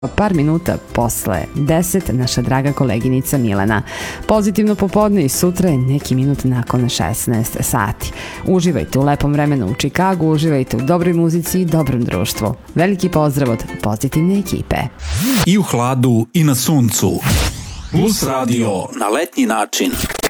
Par minuta posle 10 naša draga koleginica Milena. Pozitivno popodne i sutra je neki minut nakon 16 sati. Uživajte u lepom vremenu u Čikagu, uživajte u dobroj muzici i dobrom društvu. Veliki pozdrav od pozitivne ekipe. I u hladu i na suncu. Plus radio na letnji način.